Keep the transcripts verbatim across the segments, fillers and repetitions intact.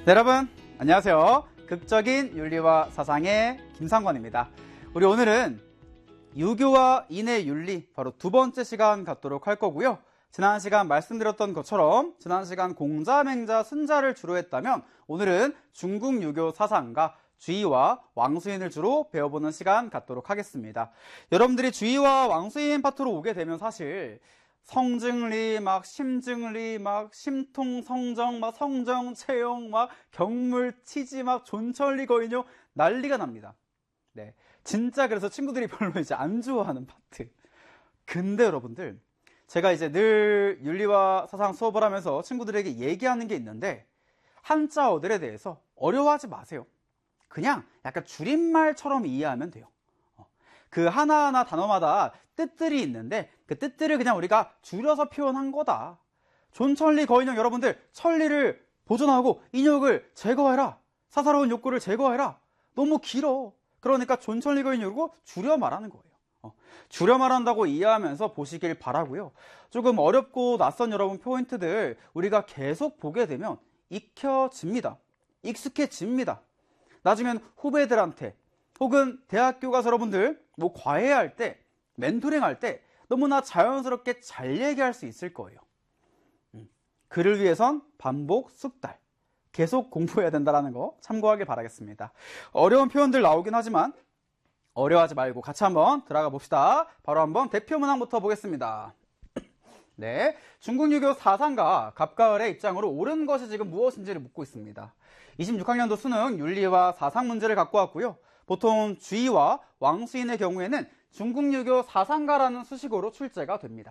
네, 여러분 안녕하세요. 극적인 윤리와 사상의 김상관입니다. 우리 오늘은 유교와 인의 윤리 바로 두 번째 시간 갖도록 할 거고요. 지난 시간 말씀드렸던 것처럼 지난 시간 공자, 맹자, 순자를 주로 했다면 오늘은 중국 유교 사상가 주의와 왕수인을 주로 배워보는 시간 갖도록 하겠습니다. 여러분들이 주의와 왕수인 파트로 오게 되면 사실 성증리, 막 심증리, 막 심통, 성정, 막 성정, 채용, 막 경물, 치지, 막 존천리, 거인용 난리가 납니다. 네, 진짜 그래서 친구들이 별로 이제 안 좋아하는 파트. 근데 여러분들, 제가 이제 늘 윤리와 사상 수업을 하면서 친구들에게 얘기하는 게 있는데 한자어들에 대해서 어려워하지 마세요. 그냥 약간 줄임말처럼 이해하면 돼요. 그 하나하나 단어마다 뜻들이 있는데 그 뜻들을 그냥 우리가 줄여서 표현한 거다. 존천리, 거인용, 여러분들 천리를 보존하고 인욕을 제거해라. 사사로운 욕구를 제거해라. 너무 길어. 그러니까 존천리, 거인용이고 줄여 말하는 거예요. 어, 줄여 말한다고 이해하면서 보시길 바라고요. 조금 어렵고 낯선 여러분 포인트들 우리가 계속 보게 되면 익혀집니다. 익숙해집니다. 나중엔 후배들한테 혹은 대학교 가서 여러분들 뭐 과외할 때, 멘토링 할 때 너무나 자연스럽게 잘 얘기할 수 있을 거예요. 음, 그를 위해선 반복, 숙달, 계속 공부해야 된다는 거 참고하길 바라겠습니다. 어려운 표현들 나오긴 하지만 어려워하지 말고 같이 한번 들어가 봅시다. 바로 한번 대표 문항부터 보겠습니다. 네, 중국 유교 사상가 갑가을의 입장으로 옳은 것이 지금 무엇인지를 묻고 있습니다. 이십육 학년도 수능 윤리와 사상 문제를 갖고 왔고요. 보통 주의와 왕수인의 경우에는 중국 유교 사상가라는 수식어로 출제가 됩니다.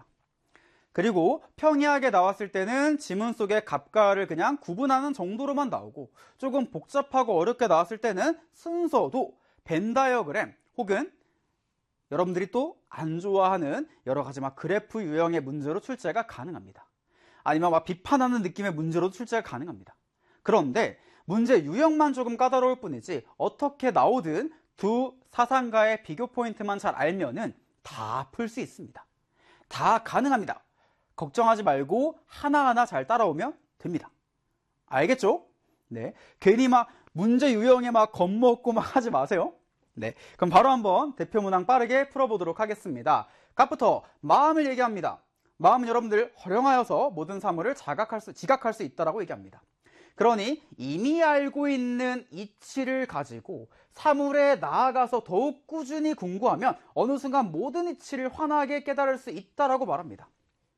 그리고 평이하게 나왔을 때는 지문 속에 갑가을을 그냥 구분하는 정도로만 나오고 조금 복잡하고 어렵게 나왔을 때는 순서도 벤다이어그램 혹은 여러분들이 또 안 좋아하는 여러 가지 막 그래프 유형의 문제로 출제가 가능합니다. 아니면 막 비판하는 느낌의 문제로 출제가 가능합니다. 그런데 문제 유형만 조금 까다로울 뿐이지 어떻게 나오든 두 사상가의 비교 포인트만 잘 알면은 다 풀 수 있습니다. 다 가능합니다. 걱정하지 말고 하나하나 잘 따라오면 됩니다. 알겠죠? 네, 괜히 막 문제 유형에 막 겁먹고 막 하지 마세요. 네, 그럼 바로 한번 대표 문항 빠르게 풀어보도록 하겠습니다. 갑부터 마음을 얘기합니다. 마음은 여러분들 허령하여서 모든 사물을 자각할 수, 지각할 수 있다라고 얘기합니다. 그러니 이미 알고 있는 이치를 가지고 사물에 나아가서 더욱 꾸준히 공부하면 어느 순간 모든 이치를 환하게 깨달을 수 있다라고 말합니다.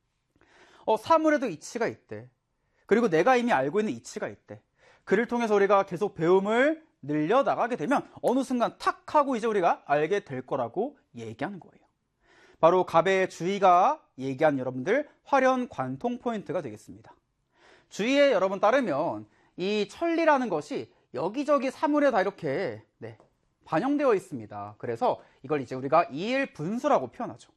어, 사물에도 이치가 있대. 그리고 내가 이미 알고 있는 이치가 있대. 그를 통해서 우리가 계속 배움을 늘려나가게 되면 어느 순간 탁 하고 이제 우리가 알게 될 거라고 얘기하는 거예요. 바로 갑의 주의가 얘기한 여러분들 활연 관통 포인트가 되겠습니다. 주의에 여러분 따르면 이 천리라는 것이 여기저기 사물에 다 이렇게 네, 반영되어 있습니다. 그래서 이걸 이제 우리가 이일분수라고 표현하죠.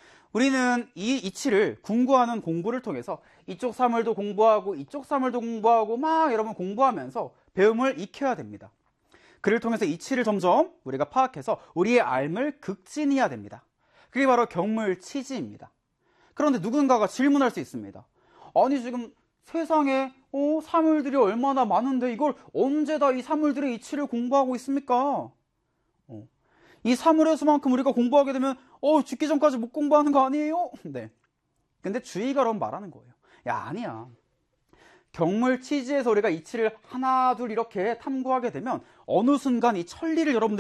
우리는 이 이치를 궁구하는 공부를 통해서 이쪽 사물도 공부하고 이쪽 사물도 공부하고 막 여러분 공부하면서 배움을 익혀야 됩니다. 그를 통해서 이치를 점점 우리가 파악해서 우리의 알을 극진해야 됩니다. 그게 바로 경물치지입니다. 그런데 누군가가 질문할 수 있습니다. 아니 지금 세상에 어, 사물들이 얼마나 많은데 이걸 언제 다 이 사물들의 이치를 공부하고 있습니까? 어, 이 사물의 수만큼 우리가 공부하게 되면 어, 죽기 전까지 못 공부하는 거 아니에요? 네. 근데 주의가 그럼 말하는 거예요. 야, 아니야. 경물치지에서 우리가 이치를 하나 둘 이렇게 탐구하게 되면 어느 순간 이 천리를 여러분들